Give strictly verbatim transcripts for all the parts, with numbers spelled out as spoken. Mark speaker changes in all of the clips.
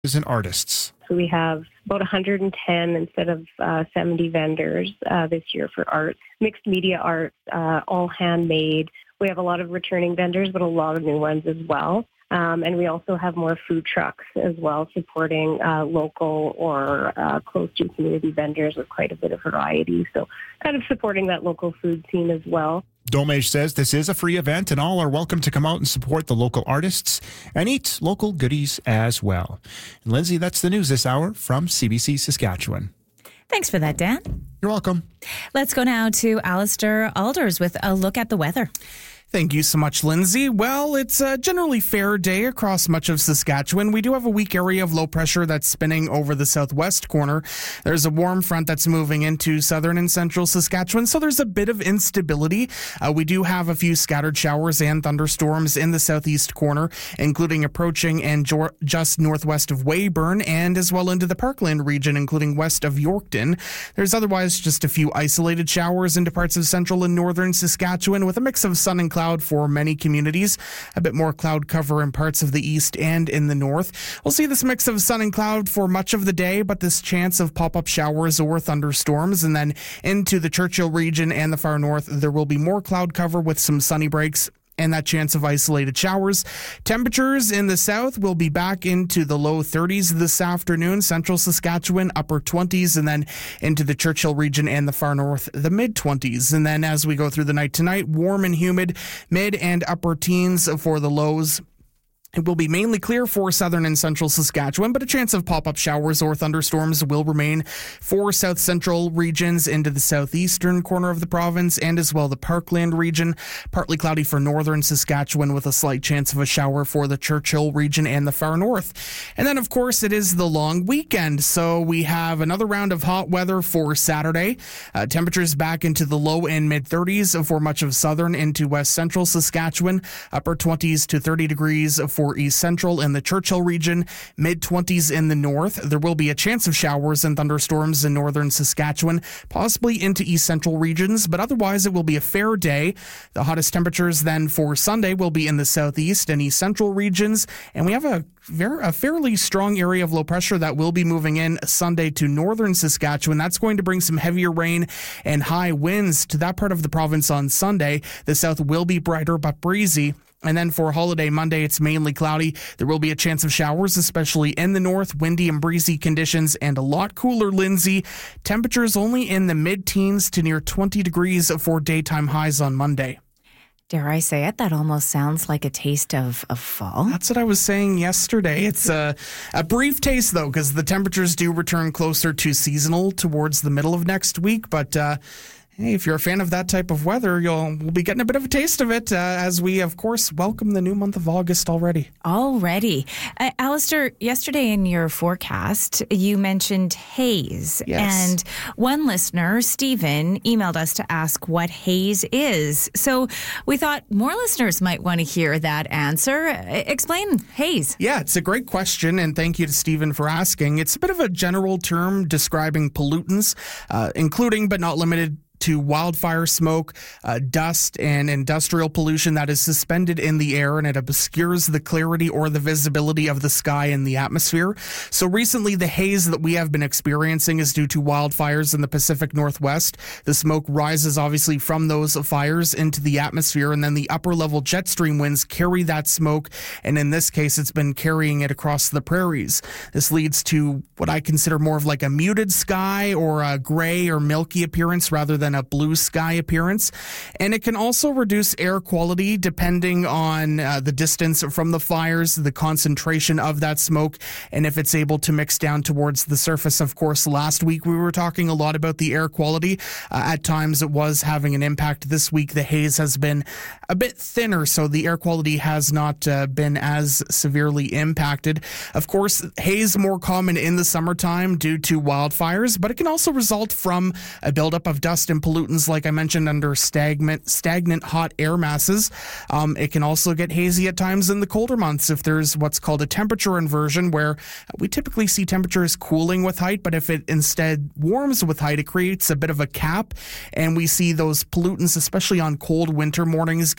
Speaker 1: and artists.
Speaker 2: So we have about one hundred ten instead of uh, seventy vendors uh, this year for art, mixed media art, uh, all handmade. We have a lot of returning vendors, but a lot of new ones as well. Um, and we also have more food trucks as well, supporting uh, local or uh, close to community vendors with quite a bit of variety. So kind of supporting that local food scene as well.
Speaker 1: Domage says this is a free event and all are welcome to come out and support the local artists and eat local goodies as well. And Lindsay, that's the news this hour from C B C Saskatchewan.
Speaker 3: Thanks for that, Dan.
Speaker 1: You're welcome.
Speaker 3: Let's go now to Alistair Alders with a look at the weather.
Speaker 4: Thank you so much, Lindsay. Well, it's a generally fair day across much of Saskatchewan. We do have a weak area of low pressure that's spinning over the southwest corner. There's a warm front that's moving into southern and central Saskatchewan, so there's a bit of instability. Uh, we do have a few scattered showers and thunderstorms in the southeast corner, including approaching and jo- just northwest of Weyburn and as well into the Parkland region, including west of Yorkton. There's otherwise just a few isolated showers into parts of central and northern Saskatchewan with a mix of sun and cloud for many communities. A bit more cloud cover in parts of the east and in the north. We'll see this mix of sun and cloud for much of the day, but this chance of pop-up showers or thunderstorms. And then into the Churchill region and the far north, there will be more cloud cover with some sunny breaks and that chance of isolated showers. Temperatures in the south will be back into the low thirties this afternoon. Central Saskatchewan, upper twenties, and then into the Churchill region and the far north, the mid-twenties. And then as we go through the night tonight, warm and humid, mid and upper teens for the lows. It will be mainly clear for southern and central Saskatchewan, but a chance of pop-up showers or thunderstorms will remain for south central regions into the southeastern corner of the province and as well the Parkland region. Partly cloudy for northern Saskatchewan with a slight chance of a shower for the Churchill region and the far north. And then, of course, it is the long weekend, so we have another round of hot weather for Saturday. Uh, temperatures back into the low and mid-thirties for much of southern into west central Saskatchewan, upper twenties to thirty degrees for For east central and the Churchill region, mid-twenties in the north. There will be a chance of showers and thunderstorms in northern Saskatchewan, possibly into east central regions, but otherwise it will be a fair day. The hottest temperatures then for Sunday will be in the southeast and east central regions, and we have a Very, a fairly strong area of low pressure that will be moving in Sunday to northern Saskatchewan. That's going to bring some heavier rain and high winds to that part of the province on Sunday. The south will be brighter but breezy. And then for holiday Monday, it's mainly cloudy. There will be a chance of showers, especially in the north, windy and breezy conditions, and a lot cooler, Lindsay. Temperatures only in the mid-teens to near twenty degrees for daytime highs on Monday.
Speaker 3: Dare I say it? That almost sounds like a taste of, of fall.
Speaker 4: That's what I was saying yesterday. It's a, a brief taste, though, because the temperatures do return closer to seasonal towards the middle of next week. But uh, hey, if you're a fan of that type of weather, you'll we'll be getting a bit of a taste of it uh, as we, of course, welcome the new month of August already.
Speaker 3: Already. Uh, Alistair, yesterday in your forecast, you mentioned haze.
Speaker 4: Yes.
Speaker 3: And one listener, Stephen, emailed us to ask what haze is. So we thought more listeners might want to hear that answer. Uh, explain haze.
Speaker 4: Yeah, it's a great question, and thank you to Stephen for asking. It's a bit of a general term describing pollutants, uh, including but not limited to wildfire smoke, uh, dust, and industrial pollution that is suspended in the air, and it obscures the clarity or the visibility of the sky and the atmosphere. So recently, the haze that we have been experiencing is due to wildfires in the Pacific Northwest. The smoke rises obviously from those fires into the atmosphere, and then the upper-level jet stream winds carry that smoke, and in this case, it's been carrying it across the prairies. This leads to what I consider more of like a muted sky or a gray or milky appearance rather than a blue sky appearance. And it can also reduce air quality depending on uh, the distance from the fires, the concentration of that smoke, and if it's able to mix down towards the surface. Of course, last week we were talking a lot about the air quality. Uh, at times it was having an impact. This week the haze has been a bit thinner, so the air quality has not uh, been as severely impacted. Of course, haze more common in the summertime due to wildfires, but it can also result from a buildup of dust and pollutants, like I mentioned, under stagnant, stagnant hot air masses. Um, it can also get hazy at times in the colder months if there's what's called a temperature inversion, where we typically see temperatures cooling with height, but if it instead warms with height, it creates a bit of a cap, and we see those pollutants, especially on cold winter mornings,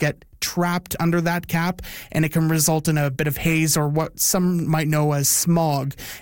Speaker 4: get trapped under that cap, and it can result in a bit of haze or what some might know as smog.